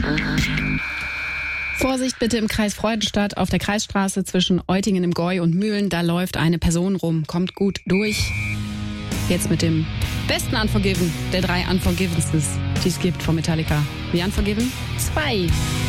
Vorsicht bitte im Kreis Freudenstadt auf der Kreisstraße zwischen Eutingen im Gäu und Mühlen. Da läuft eine Person rum. Kommt gut durch. Jetzt mit dem besten Unforgiven der 3 Unforgivenesses, die es gibt von Metallica. Wie Unforgiven 2.